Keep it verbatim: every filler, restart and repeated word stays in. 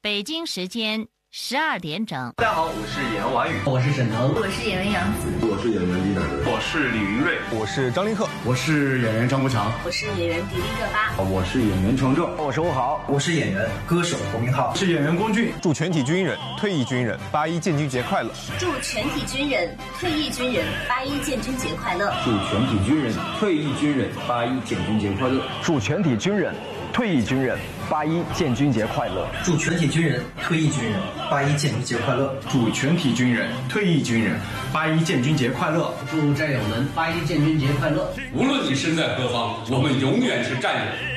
北京时间十二点整。 大家好，我是演员王宇， 我是沈腾， 我是演员杨紫， 我是演员李乃文， 我是李云瑞， 我是张凌赫， 我是演员张国强， 我是演员迪丽热巴， 我是演员程正， 我是吴豪， 我是演员歌手侯明昊， 是演员龚俊。 祝全体军人、退役军人八一建军节快乐！ 祝全体军人、退役军人八一建军节快乐！ 祝全体军人、退役军人八一建军节快乐！ 祝全体军人、退役军人八一建军节快乐！ 祝全体军人、退役军人八一建军节快乐！ 祝全体军人、退役军人八一建军节快乐！ 祝战友们八一建军节快乐！ 无论你身在何方，我们永远是战友。